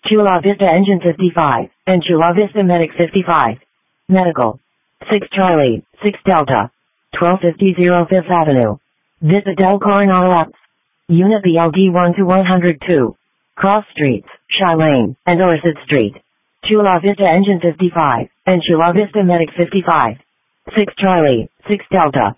Chula Vista Engine 55, and Chula Vista Medic 55. Medical. 6 Charlie, 6 Delta. 1250 Fifth Avenue. Vista del Coronado Apps. Unit BLD 1 to 102. Cross Streets, Shy Lane, and Orchard Street. Chula Vista Engine 55, and Chula Vista Medic 55. 6 Charlie, 6 Delta.